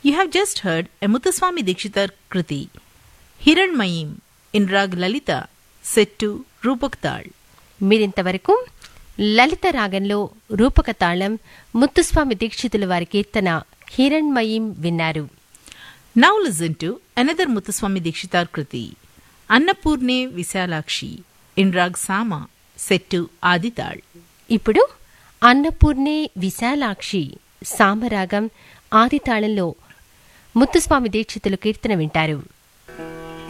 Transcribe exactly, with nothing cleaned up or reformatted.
You have just heard a Muthuswami Dikshitar Kriti, Hiranmayim, in Rag Lalita, set to Rupak Tal. మీరింతవరకు లలిత రాగంలో రూపక తాళం ముత్తుస్వామి దీక్షితుల వారి కీర్తన హిరణ్మయీం విన్నారు. Now listen to another Muthuswami Dikshitar Kriti, Annapurne Visalakshi, in Rag Sama, set to Adital. ఇప్పుడు అన్నపూర్ణే విశాలాక్షి సామరాగం ఆదితాళంలో ముత్తుస్వామి దీక్షితులు కీర్తన వింటారు.